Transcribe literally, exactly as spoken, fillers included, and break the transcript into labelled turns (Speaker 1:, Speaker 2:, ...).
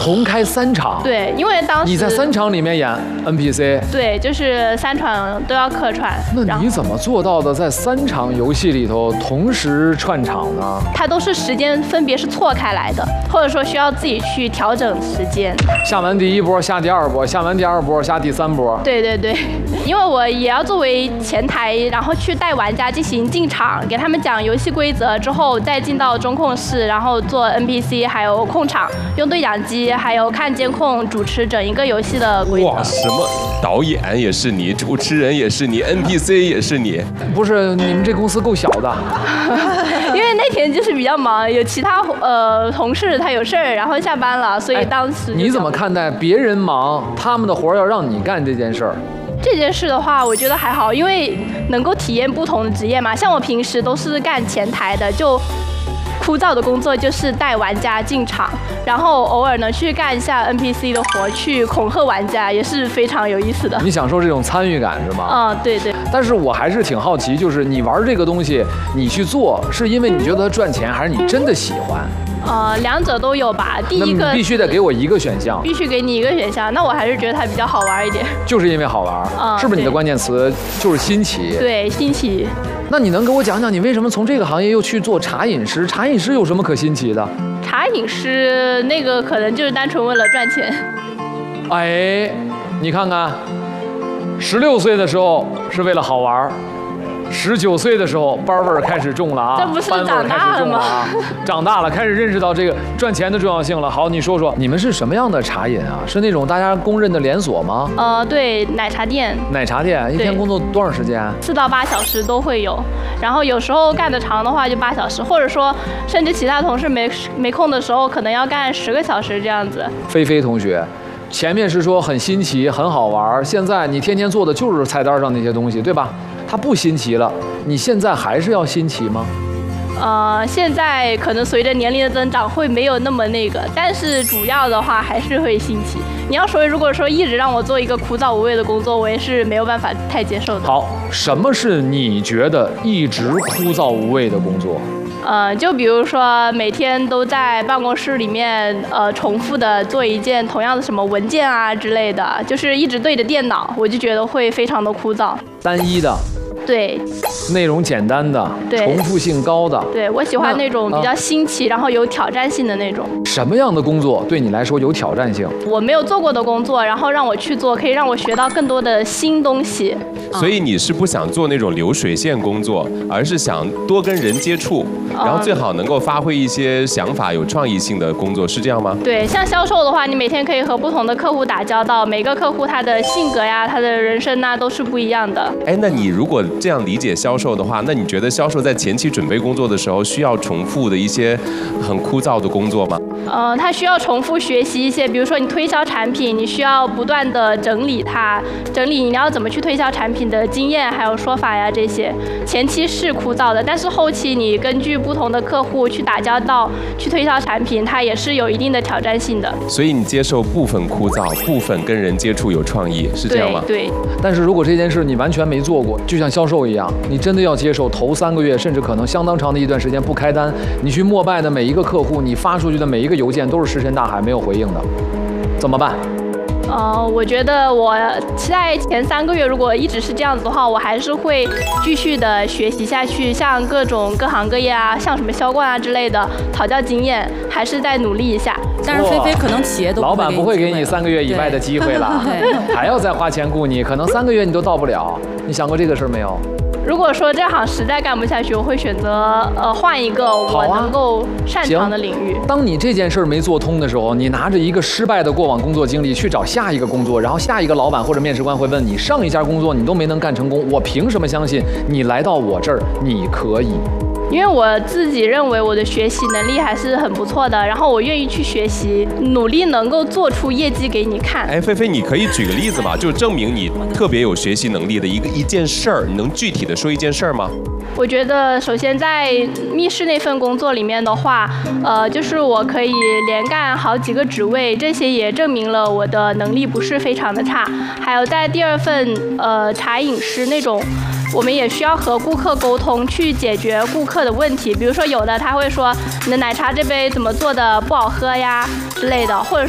Speaker 1: 同开三场。
Speaker 2: 对，因为当时
Speaker 1: 你在三场里面演 N P C。
Speaker 2: 对，就是三场都要客串。
Speaker 1: 那你怎么做到的在三场游戏里头同时串场呢？
Speaker 2: 它都是时间分别是错开来的，或者说需要自己去调整时间。
Speaker 1: 下完第一波下第二波，下完第二波下第三波。
Speaker 2: 对对对，因为我也要作为前台，然后去带玩家进行进场，给他们讲游戏规则之后，再进到中控室，然后做 N P C， 还有控场，用对讲机，还有看监控，主持整一个游戏的规则。
Speaker 3: 哇，什么导演也是你，主持人也是你 ，N P C 也是你。
Speaker 1: 不是，你们这公司够小的。
Speaker 2: 因为那天就是比较忙，有其他呃同事他有事儿，然后下班了，所以当时、哎、
Speaker 1: 你怎么看待别人忙，他们的活要让你干这件事儿？
Speaker 2: 这件事的话，我觉得还好，因为能够体验不同的职业嘛。像我平时都是干前台的，就枯燥的工作就是带玩家进场，然后偶尔呢去干一下 N P C 的活，去恐吓玩家，也是非常有意思的。
Speaker 1: 你享受这种参与感是吗？
Speaker 2: 嗯，对对。
Speaker 1: 但是我还是挺好奇，就是你玩这个东西，你去做，是因为你觉得它赚钱，还是你真的喜欢？
Speaker 2: 呃，两者都有吧。第一个
Speaker 1: 那你必须得给我一个选项，
Speaker 2: 必须给你一个选项。那我还是觉得它比较好玩一点，
Speaker 1: 就是因为好玩。嗯，是不是你的关键词就是新奇？
Speaker 2: 对，新奇。
Speaker 1: 那你能给我讲讲，你为什么从这个行业又去做茶饮师？茶饮师有什么可新奇的？
Speaker 2: 茶饮师那个可能就是单纯为了赚钱。
Speaker 1: 哎，你看看，十六岁的时候是为了好玩。十九岁的时候，班味儿开始重了啊！
Speaker 2: 这不是长大了吗？
Speaker 1: 啊、长大了，开始认识到这个赚钱的重要性了。好，你说说，你们是什么样的茶饮啊？是那种大家公认的连锁吗？
Speaker 2: 呃，对，奶茶店。
Speaker 1: 奶茶店一天工作多长时间？
Speaker 2: 四到八小时都会有，然后有时候干得长的话就八小时，或者说甚至其他同事没没空的时候，可能要干十个小时这样子。
Speaker 1: 菲菲同学。前面是说很新奇很好玩，现在你天天做的就是菜单上那些东西，对吧？它不新奇了，你现在还是要新奇吗？
Speaker 2: 呃，现在可能随着年龄的增长会没有那么那个，但是主要的话还是会新奇。你要说如果说一直让我做一个枯燥无味的工作，我也是没有办法太接受的。
Speaker 1: 好，什么是你觉得一直枯燥无味的工作？
Speaker 2: 呃，就比如说每天都在办公室里面，呃，重复的做一件同样的什么文件啊之类的，就是一直对着电脑，我就觉得会非常的枯燥。
Speaker 1: 单一的。
Speaker 2: 对，
Speaker 1: 内容简单的，重复性高的。
Speaker 2: 对，我喜欢那种比较新奇，然后有挑战性的那种。
Speaker 1: 什么样的工作对你来说有挑战性？
Speaker 2: 我没有做过的工作，然后让我去做，可以让我学到更多的新东西。
Speaker 3: 所以你是不想做那种流水线工作，而是想多跟人接触，然后最好能够发挥一些想法、有创意性的工作，是这样吗？
Speaker 2: 对，像销售的话，你每天可以和不同的客户打交道，每个客户他的性格呀、他的人生呐，都是不一样的。
Speaker 3: 哎，那你如果这样理解销售的话，那你觉得销售在前期准备工作的时候，需要重复的一些很枯燥的工作吗？
Speaker 2: 呃，它需要重复学习一些，比如说你推销产品，你需要不断的整理它，整理你要怎么去推销产品的经验还有说法呀这些。前期是枯燥的，但是后期你根据不同的客户去打交道，去推销产品，它也是有一定的挑战性的。
Speaker 3: 所以你接受部分枯燥，部分跟人接触有创意，是这样吗？
Speaker 2: 对。对。
Speaker 1: 但是如果这件事你完全没做过，就像销售一样，你真的要接受头三个月甚至可能相当长的一段时间不开单，你去膜拜的每一个客户，你发出去的每一个邮件都是石沉大海没有回应的，怎么办？
Speaker 2: 呃，我觉得我在前三个月如果一直是这样子的话，我还是会继续的学习下去，像各种各行各业啊，像什么销冠啊之类的，讨教经验，还是再努力一下。
Speaker 4: 但是菲菲可能企业都
Speaker 1: 老板不会给你三个月以外的机会了，还要再花钱雇你，可能三个月你都到不了。你想过这个事儿没有？
Speaker 2: 如果说这行实在干不下去，我会选择呃换一个我能够擅长的领域。
Speaker 1: 当你这件事儿没做通的时候，你拿着一个失败的过往工作经历去找下一个工作，然后下一个老板或者面试官会问你，上一家工作你都没能干成功，我凭什么相信你来到我这儿你可以？
Speaker 2: 因为我自己认为我的学习能力还是很不错的，然后我愿意去学习，努力能够做出业绩给你看。
Speaker 3: 哎，菲菲，你可以举个例子吗？就证明你特别有学习能力的一个一件事儿，你能具体的说一件事儿吗？
Speaker 2: 我觉得首先在密室那份工作里面的话，呃，就是我可以连干好几个职位，这些也证明了我的能力不是非常的差。还有在第二份呃茶饮师那种，我们也需要和顾客沟通，去解决顾客的问题。比如说有的他会说你的奶茶这杯怎么做的不好喝呀之类的，或者